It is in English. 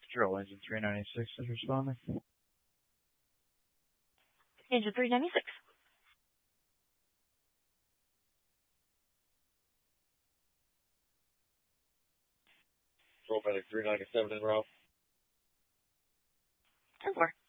Patrol, Engine 396 is responding. Engine 396. Patrol Medic 397 en route. 10-4.